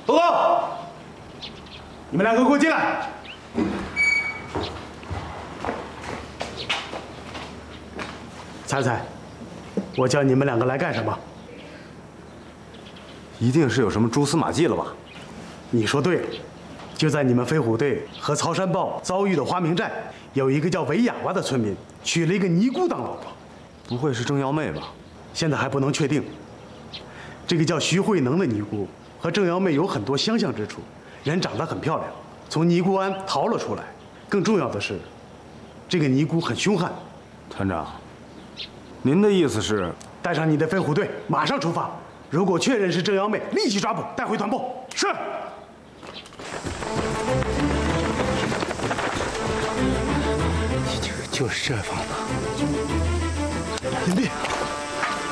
报告，你们两个给我进来。猜猜，我叫你们两个来干什么？ 一定是有什么蛛丝马迹了吧？ 你说对了，就在你们飞虎队和曹山豹遭遇的花明寨，有一个叫韦哑巴的村民娶了一个尼姑当老婆。 不会是郑瑶妹吧？ 现在还不能确定。这个叫徐慧能的尼姑和郑瑶妹有很多相像之处，人长得很漂亮，从尼姑庵逃了出来。更重要的是，这个尼姑很凶悍。 团长，您的意思是？ 带上你的飞虎队，马上出发。如果确认是郑瑶妹，立即抓捕，带回团部。是。 就是这房子。 隐蔽。